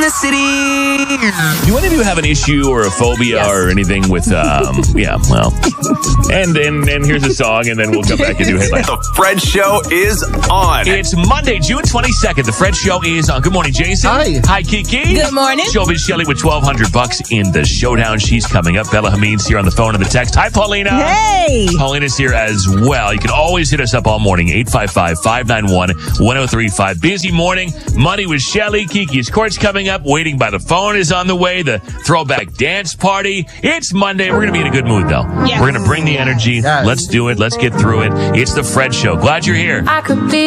the city. Do any of you have an issue or a phobia or anything with, yeah, well, and here's a song, and then we'll come back and do headlines. The Fred Show is on. It's Monday, June 22nd. The Fred Show is on. Good morning, Jason. Hi. Hi, Kiki. Good morning. Showbiz Shelly with $1,200 in the showdown. She's coming up. Bella Hameen's here on the phone and the text. Hi, Paulina. Hey. Paulina's here as well. You can always hit us up all morning, 855-591-1035. Busy morning. Money with Shelly. Kiki's Court's coming up. Waiting by the phone is on the way. The throwback dance party. It's Monday. We're going to be in a good mood, though. Yes. We're going to bring the energy. Yes. Let's do it. Let's get through it. It's the Fred Show. Glad you're here. I could be